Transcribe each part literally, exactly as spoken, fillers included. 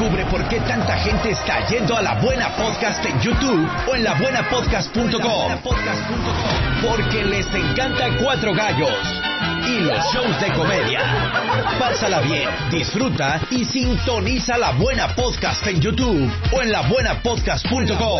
Descubre por qué tanta gente está yendo a La Buena Podcast en YouTube o en la buena podcast punto com. Porque les encanta Cuatro Gallos y los shows de comedia. Pásala bien, disfruta y sintoniza La Buena Podcast en YouTube o en la buena podcast punto com.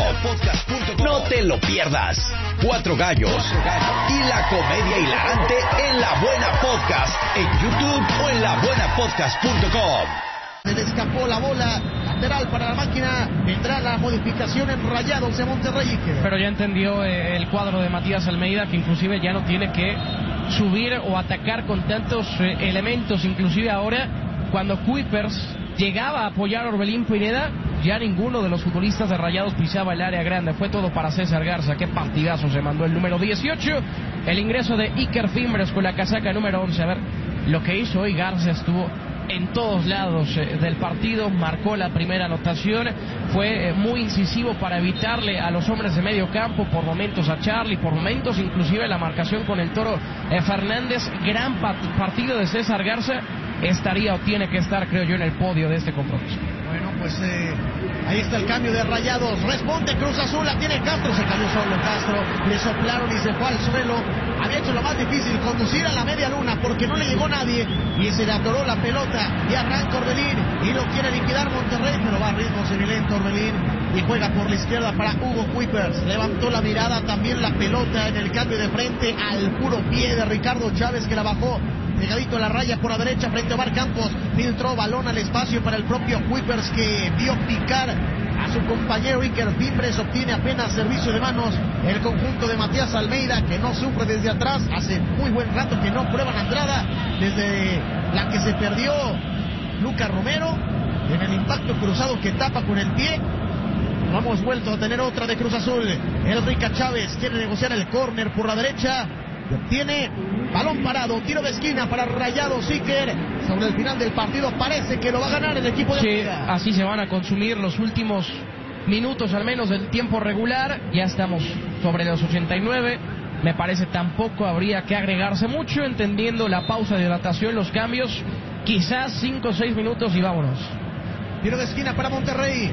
No te lo pierdas. Cuatro Gallos y la comedia hilarante en La Buena Podcast en YouTube o en la buena podcast punto com. Se le escapó la bola, lateral para la máquina, vendrá la modificación en Rayados de Monterrey. Pero ya entendió eh, el cuadro de Matías Almeida, que inclusive ya no tiene que subir o atacar con tantos eh, elementos. Inclusive ahora, cuando Kuipers llegaba a apoyar a Orbelín Pineda, ya ninguno de los futbolistas de Rayados pisaba el área grande. Fue todo para César Garza. Qué partidazo se mandó el número dieciocho. El ingreso de Iker Fimbres con la casaca número once. A ver, lo que hizo hoy Garza estuvo en todos lados eh, del partido, marcó la primera anotación, fue eh, muy incisivo para evitarle a los hombres de medio campo, por momentos a Charlie, por momentos inclusive la marcación con el Toro eh, Fernández. Gran pat- partido de César Garza, estaría o tiene que estar, creo yo, en el podio de este compromiso. Bueno, pues eh, ahí está el cambio de Rayados. Responde Cruz Azul, la tiene Castro, se cayó solo Castro, le soplaron y se fue al suelo. Había hecho lo más difícil, conducir a la media luna, porque no le llegó nadie y se le atoró la pelota y arranca Orbelín y lo quiere liquidar Monterrey, pero va a ritmo semilento Orbelín y juega por la izquierda para Hugo Kuipers. Levantó la mirada, también la pelota en el cambio de frente al puro pie de Ricardo Chávez, que la bajó pegadito a la raya por la derecha frente a Omar Campos. Filtró balón al espacio para el propio Kuipers, que vio picar a su compañero Iker Fimbres. Obtiene apenas servicio de manos el conjunto de Matías Almeida, que no sufre desde atrás. Hace muy buen rato que no prueban entrada, desde la que se perdió Lucas Romero en el impacto cruzado que tapa con el pie. No hemos vuelto a tener otra de Cruz Azul. Enrique Chávez quiere negociar el córner por la derecha y obtiene balón parado, tiro de esquina para Rayados. Iker, sobre el final del partido parece que lo va a ganar el equipo de Sí, Almeida. así se van a consumir los últimos minutos al menos del tiempo regular. Ya estamos sobre los ochenta y nueve. Me parece tampoco habría que agregarse mucho, entendiendo la pausa de hidratación, los cambios, quizás cinco o seis minutos y vámonos. Tiro de esquina para Monterrey.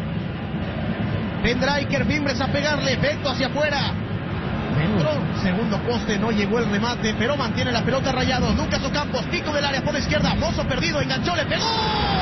Vendrá Iker Fimbres a pegarle, efecto hacia afuera. Entró, segundo poste, no llegó el remate, pero mantiene la pelota Rayados. Lucas Ocampos, pico del área por la izquierda, Mozo perdido, enganchó, le pegó.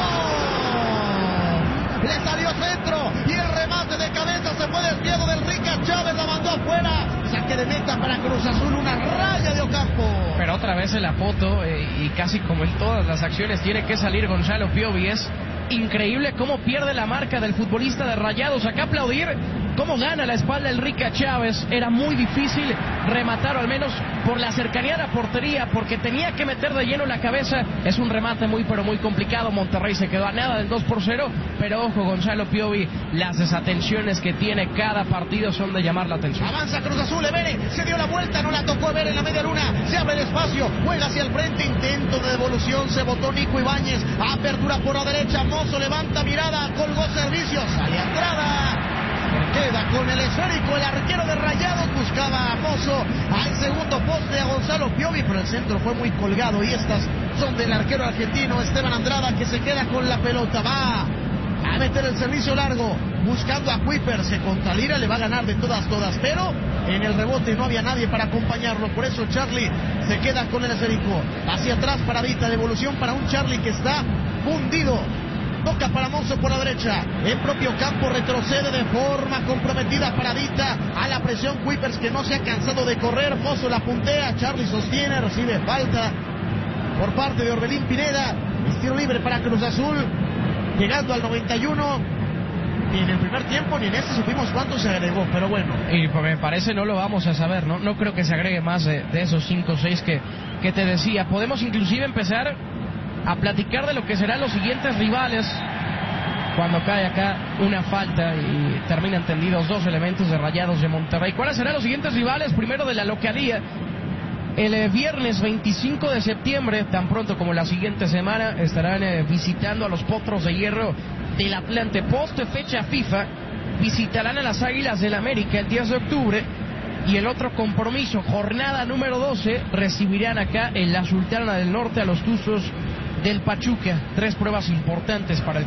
Le salió centro y el remate de cabeza se fue desviado del Enrique Chávez, la mandó afuera. Saque de meta para Cruz Azul, una raya de Ocampo. Pero otra vez en la foto, eh, y casi como en todas las acciones, tiene que salir Gonzalo Piovi. Es increíble cómo pierde la marca del futbolista de Rayados. Acá aplaudir cómo gana la espalda Enrique Chávez. Era muy difícil rematar, o al menos por la cercanía a la portería, porque tenía que meter de lleno la cabeza. Es un remate muy pero muy complicado. Monterrey se quedó a nada del dos por cero, pero ojo, Gonzalo Piovi, las desatenciones que tiene cada partido son de llamar la atención. Avanza Cruz Azul, Evere se dio la vuelta, no la tocó Evere en la media luna, se abre el espacio, juega hacia el frente, intento de devolución, se botó Nico Ibáñez, apertura por la derecha, Mozo levanta mirada, colgó servicios, sale a entrada. Queda con el esférico el arquero de Rayados, buscaba a Mozo al segundo poste, a Gonzalo Piovi, pero el centro fue muy colgado y estas son del arquero argentino Esteban Andrada, que se queda con la pelota. Va a meter el servicio largo buscando a Kuipers, que contra Lira le va a ganar de todas todas, pero en el rebote no había nadie para acompañarlo, por eso Charlie se queda con el esférico. Hacia atrás paradita, devolución para un Charlie que está hundido. Toca para Mozo por la derecha, en propio campo retrocede de forma comprometida, paradita a la presión Kuipers, que no se ha cansado de correr. Mozo la puntea, Charlie sostiene, recibe falta por parte de Orbelín Pineda. Es tiro libre para Cruz Azul, llegando al noventa y uno. Ni en el primer tiempo ni en este supimos cuánto se agregó, pero bueno. Y me parece no lo vamos a saber, no, no creo que se agregue más de, de esos cinco o seis que, que te decía. Podemos inclusive empezar a platicar de lo que serán los siguientes rivales cuando cae acá una falta y terminan tendidos dos elementos de Rayados de Monterrey. ¿Cuáles serán los siguientes rivales? Primero de la localía, el eh, viernes veinticinco de septiembre, tan pronto como la siguiente semana, estarán eh, visitando a los Potros de Hierro del Atlante. Post fecha FIFA, visitarán a las Águilas del América el diez de octubre. Y el otro compromiso, jornada número doce, recibirán acá en la Sultana del Norte a los Tuzos del Pachuca. Tres pruebas importantes para el